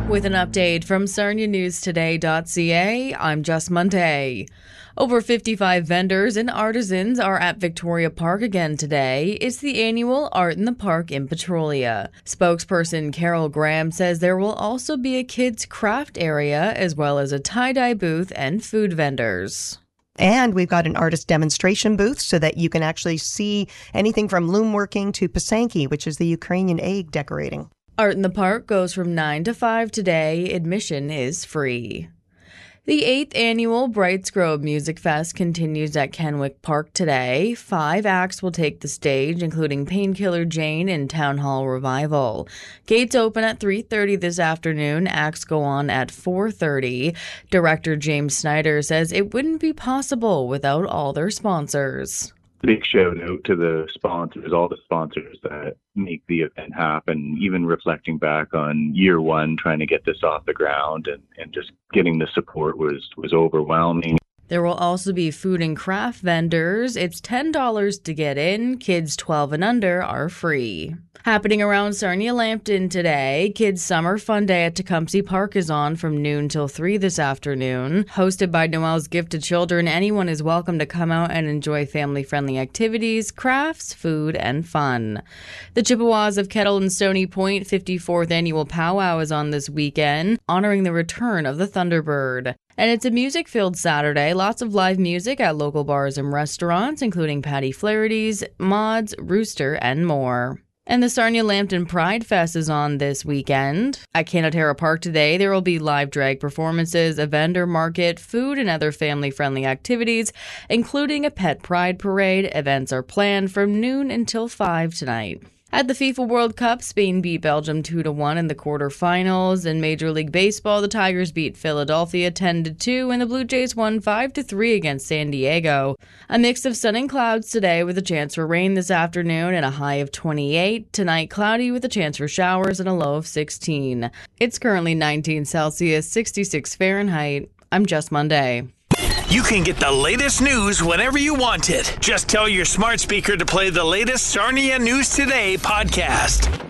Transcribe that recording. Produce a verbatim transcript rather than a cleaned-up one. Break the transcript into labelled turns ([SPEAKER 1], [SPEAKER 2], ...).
[SPEAKER 1] With an update from Sarnia News Today dot c a, I'm Just Monday. Over fifty-five vendors and artisans are at Victoria Park again today. It's the annual Art in the Park in Petrolia. Spokesperson Carol Graham says there will also be a kids' craft area as well as a tie-dye booth and food vendors.
[SPEAKER 2] And we've got an artist demonstration booth so that you can actually see anything from loom working to Pisanki, which is the Ukrainian egg decorating.
[SPEAKER 1] Art in the Park goes from nine to five today. Admission is free. The eighth annual Brights Grove Music Fest continues at Kenwick Park today. Five acts will take the stage, including Painkiller Jane and Town Hall Revival. Gates open at three thirty this afternoon. Acts go on at four thirty. Director James Snyder says it wouldn't be possible without all their sponsors.
[SPEAKER 3] Big shout out to the sponsors, all the sponsors that make the event happen, even reflecting back on year one, trying to get this off the ground and, and just getting the support was, was overwhelming.
[SPEAKER 1] There will also be food and craft vendors. It's ten dollars to get in. Kids twelve and under are free. Happening around Sarnia-Lambton today, Kids Summer Fun Day at Tecumseh Park is on from noon till three this afternoon. Hosted by Noel's Gift to Children, anyone is welcome to come out and enjoy family-friendly activities, crafts, food, and fun. The Chippewas of Kettle and Stony Point fifty-fourth Annual Powwow is on this weekend, honoring the return of the Thunderbird. And it's a music-filled Saturday. Lots of live music at local bars and restaurants, including Patty Flaherty's, Maud's, Rooster, and more. And the Sarnia-Lambton Pride Fest is on this weekend. At Canatera Park today, there will be live drag performances, a vendor market, food, and other family-friendly activities, including a pet pride parade. Events are planned from noon until five tonight. At the FIFA World Cup, Spain beat Belgium two to one in the quarterfinals. In Major League Baseball, the Tigers beat Philadelphia ten to two, and the Blue Jays won five to three against San Diego. A mix of sun and clouds today with a chance for rain this afternoon and a high of twenty-eight. Tonight, cloudy with a chance for showers and a low of sixteen. It's currently nineteen Celsius, sixty-six Fahrenheit. I'm Just Monday.
[SPEAKER 4] You can get the latest news whenever you want it. Just tell your smart speaker to play the latest Sarnia News Today podcast.